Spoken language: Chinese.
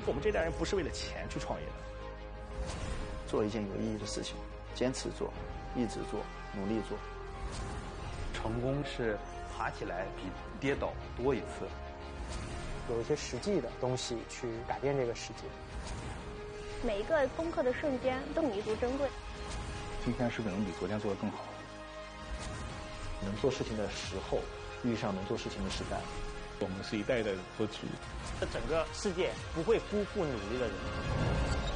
我们这代人不是为了钱去创业的， 做一件有意义的事情，坚持做，一直做，努力做。 成功是爬起来比跌倒多一次。 有一些实际的东西去改变这个世界。 每一个攻克的瞬间都弥足珍贵。 今天是不是能比昨天做得更好？ 能做事情的时候遇上能做事情的时代。 我们是一代代做题。 这整个世界不会辜负努力的人。